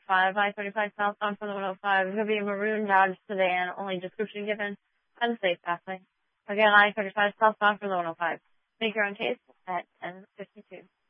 105, I-35 southbound for the 105. It's going to be a maroon Dodge sedan, only description given by the safe passing. Again, I-35 southbound for the 105. Make your own case at 10:52.